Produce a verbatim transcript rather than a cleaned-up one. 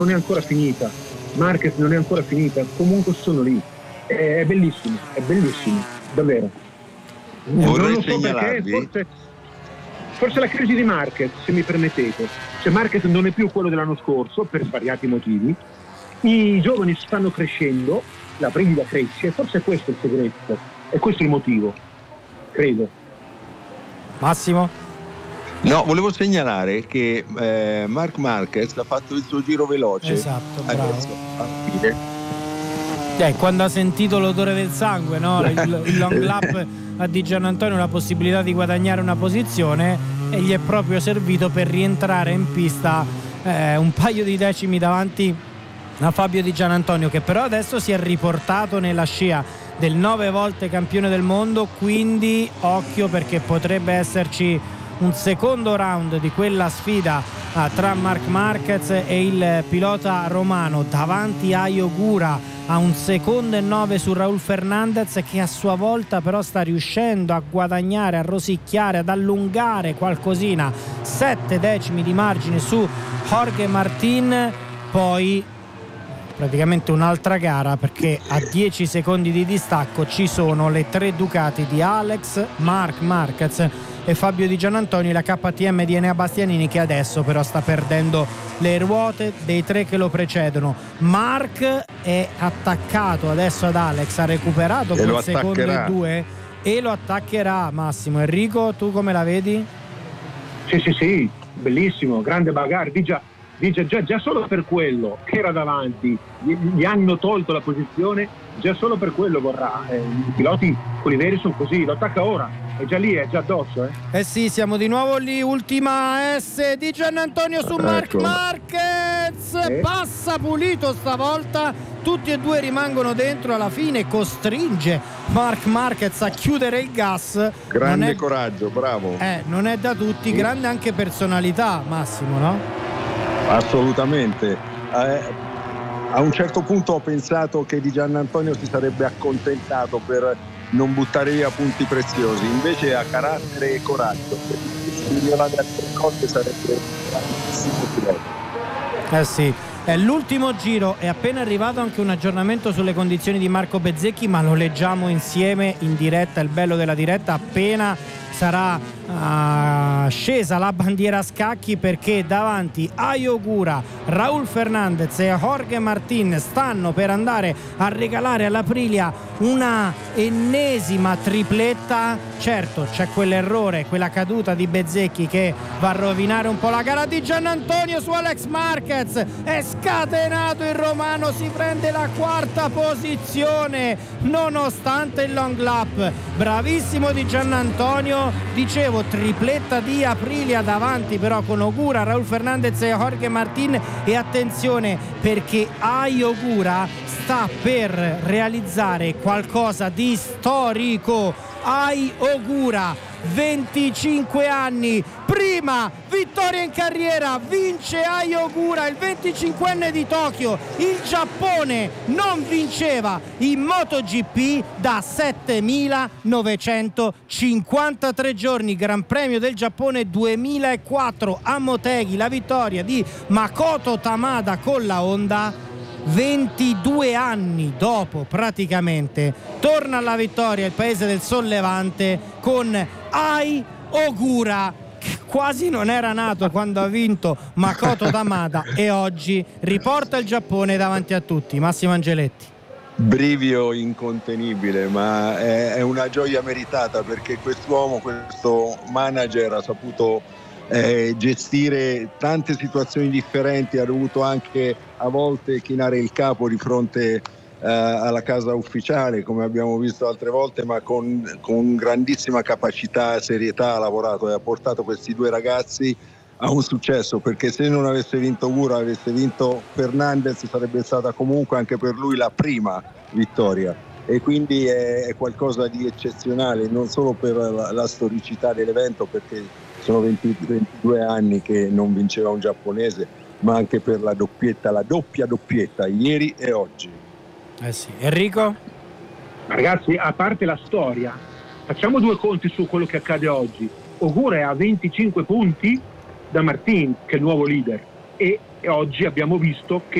non è ancora finita, Marquez non è ancora finita, comunque sono lì, è, è bellissimo, è bellissimo, davvero. Vorrei non lo so segnalarvi perché, forse, forse la crisi di Marquez, se mi permettete, cioè Marquez non è più quello dell'anno scorso per svariati motivi, i giovani stanno crescendo, la Aprilia cresce, forse questo è il segreto, e questo è il motivo, credo. Massimo? No, volevo segnalare che eh, Marc Marquez ha fatto il suo giro veloce. Esatto, bravo. Adesso, a fine. Eh, quando ha sentito l'odore del sangue, no? il, il long lap a Di Giannantonio, la possibilità di guadagnare una posizione, e gli è proprio servito per rientrare in pista eh, un paio di decimi davanti a Fabio Di Giannantonio, che però adesso si è riportato nella scia del nove volte campione del mondo, quindi occhio, perché potrebbe esserci un secondo round di quella sfida uh, tra Marc Marquez e il pilota romano. Davanti a Ogura a un secondo e nove su Raúl Fernández, che a sua volta però sta riuscendo a guadagnare, a rosicchiare, ad allungare qualcosina, sette decimi di margine su Jorge Martín. Poi praticamente un'altra gara, perché a dieci secondi di distacco ci sono le tre Ducati di Alex, Marc Marquez e Fabio Di Giannantonio, la K T M di Enea Bastianini, che adesso però sta perdendo le ruote dei tre che lo precedono. Marc è attaccato adesso ad Alex, ha recuperato e quel secondo e due e lo attaccherà. Massimo, Enrico, tu come la vedi? Sì, sì, sì, bellissimo, grande bagarre. Di già, di già, già, già solo per quello che era davanti, gli, gli hanno tolto la posizione, già solo per quello vorrà. Eh, I piloti, quelli veri, sono così, lo attacca ora, è già lì, è già addosso. Eh, eh sì, siamo di nuovo lì, ultima S Di Giannantonio su Marc Ecco. Marquez, Eh. passa pulito stavolta, tutti e due rimangono dentro, alla fine costringe Marc Marquez a chiudere il gas. Grande Non è, coraggio, bravo. eh, non è da tutti, grande anche personalità, Massimo, no? Assolutamente. Eh, a un certo punto ho pensato che Di Giannantonio si sarebbe accontentato per non buttare via punti preziosi, invece ha carattere e coraggio. Se migliorare altre cose sarebbe un grandissimo pilota. Eh sì, è l'ultimo giro, è appena arrivato anche un aggiornamento sulle condizioni di Marco Bezzecchi, ma lo leggiamo insieme in diretta, il bello della diretta, appena sarà uh, scesa la bandiera a scacchi, perché davanti a Ogura, Raúl Fernández e Jorge Martín stanno per andare a regalare all'Aprilia una ennesima tripletta. Certo, c'è quell'errore, quella caduta di Bezzecchi che va a rovinare un po' la gara. Di Giannantonio su Alex Marquez, è scatenato il romano, si prende la quarta posizione nonostante il long lap. Bravissimo Di Giannantonio, dicevo, tripletta di Aprilia davanti però con Ogura, Raúl Fernández e Jorge Martín. E attenzione, perché Ai Ogura sta per realizzare qualcosa di storico. Ai Ogura, venticinque anni, prima vittoria in carriera, vince Ai Ogura, il venticinquenne di Tokyo. Il Giappone non vinceva in MotoGP da settemilanovecentocinquantatré giorni. Gran Premio del Giappone duemilaquattro a Motegi, la vittoria di Makoto Tamada con la Honda. ventidue anni dopo praticamente torna alla vittoria il paese del sollevante con Ai Ogura, che quasi non era nato quando ha vinto Makoto Tamada, e oggi riporta il Giappone davanti a tutti. Massimo Angeletti. Brivio incontenibile, ma è, è una gioia meritata, perché quest'uomo, questo manager ha saputo Eh, gestire tante situazioni differenti, ha dovuto anche a volte chinare il capo di fronte eh, alla casa ufficiale, come abbiamo visto altre volte, ma con, con grandissima capacità e serietà ha lavorato e ha portato questi due ragazzi a un successo, perché se non avesse vinto Ogura, avesse vinto Fernández, sarebbe stata comunque anche per lui la prima vittoria, e quindi è, è qualcosa di eccezionale, non solo per la, la storicità dell'evento, perché sono venti, ventidue anni che non vinceva un giapponese, ma anche per la doppietta, la doppia doppietta, ieri e oggi. Eh sì. Enrico? Ragazzi, a parte la storia, facciamo due conti su quello che accade oggi. Ogura è a venticinque punti da Martín, che è il nuovo leader, e, e oggi abbiamo visto che